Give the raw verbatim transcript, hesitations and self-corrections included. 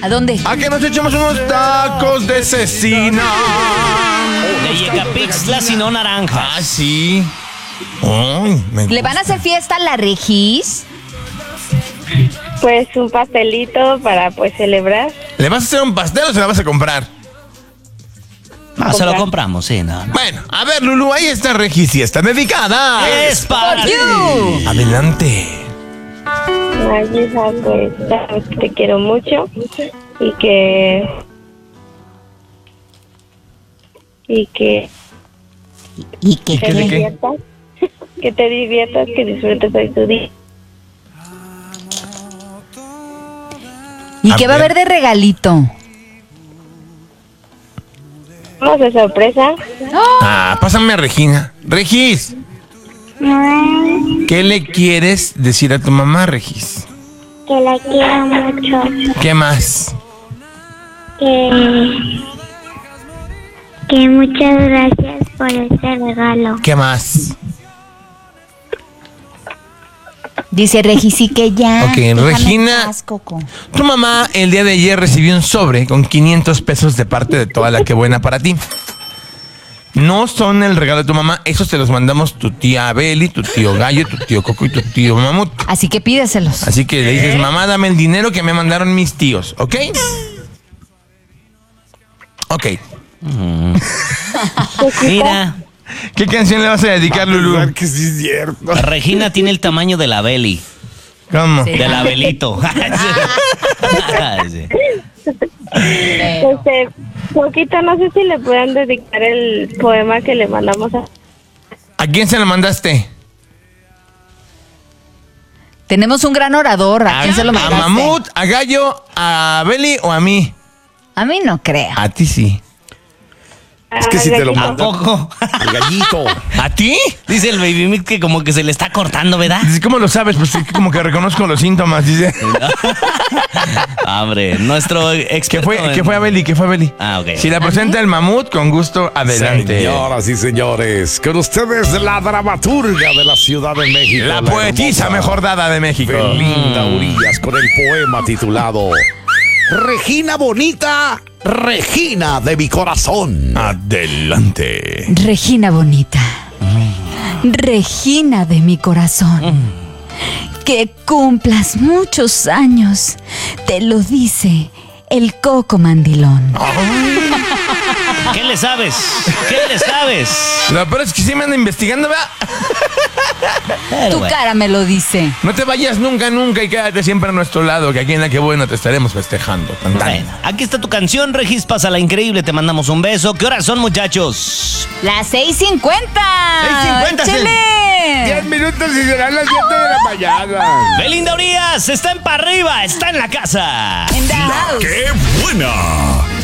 ¿A dónde? A que nos echemos unos tacos de cecina. De Yecapixtla, sino naranja. Ah, sí. Ay, me ¿Le van a hacer fiesta a la Regis? Pues un pastelito para pues celebrar. ¿Le vas a hacer un pastel o se la vas a comprar? No, se lo compramos, sí, no, no. Bueno, a ver, Lulu, ahí está Regis y está dedicada. Es para ti. Adelante. Ay, hija, pues sabes que te quiero mucho y que y que ¿Y qué? te ¿Qué de qué? diviertas, que te diviertas, que disfrutes hoy tu día. ¿Y A qué va a ver. haber de regalito? Vamos de sorpresa. Ah, pásame a Regina. Regis, ¿qué le quieres decir a tu mamá, Regis? Que la quiero mucho. ¿Qué más? Que, que muchas gracias por este regalo. ¿Qué más? Dice Regis, sí que ya. Ok, Déjame Regina. en paz, Coco. Tu mamá el día de ayer recibió un sobre con quinientos pesos de parte de toda la que buena para ti. No son el regalo de tu mamá, esos te los mandamos tu tía Beli, tu tío Gallo, tu tío Coco y tu tío Mamut. Así que pídeselos. Así que le dices, mamá, dame el dinero que me mandaron mis tíos, ¿ok? Ok. Mira, ¿Qué canción le vas a dedicar, Lulu? Que sí es cierto. Regina tiene el tamaño de la Beli. ¿Cómo? Sí. De la Belito. Sí. Este, poquito, no sé si le puedan dedicar el poema que le mandamos a... ¿A quién se lo mandaste? Tenemos un gran orador. ¿A quién se lo ¿A mandaste? Mamut, a Gallo, a Beli o a mí? A mí no creo. A ti sí. Es que si te lo ¿A mandan. poco? El gallito. ¿A ti? Dice el Baby Meat que como que se le está cortando, ¿verdad? Dice, ¿cómo lo sabes? Pues es que como que reconozco los síntomas, dice. Hombre, nuestro ¿Qué experto fue, en- ¿Qué fue a Beli? ¿Qué fue a Beli? Ah, ok. Si la presenta el Mamut, con gusto, adelante. Señoras y señores, con ustedes la dramaturga de la Ciudad de México. La poetisa hermosa mejor dada de México. Belinda Urías con el poema titulado Regina Bonita, Regina de mi corazón. Adelante. Regina bonita. Regina de mi corazón. Que cumplas muchos años. Te lo dice el Coco Mandilón. ¿Qué le sabes? ¿Qué le sabes? Lo peor es que sí me anda investigando, ¿verdad? Pero Tu bueno. cara me lo dice. No te vayas nunca, nunca y quédate siempre a nuestro lado, que aquí en La Que Bueno te estaremos festejando. cantando. Bueno, aquí está tu canción, Regis, pásala increíble, te mandamos un beso. ¿Qué horas son, muchachos? Las seis cincuenta. seis cincuenta, ¡Échale! minutos y serán las siete de la mañana. Belinda Urías está en pa' arriba, está en la casa. In the house. ¡Qué buena!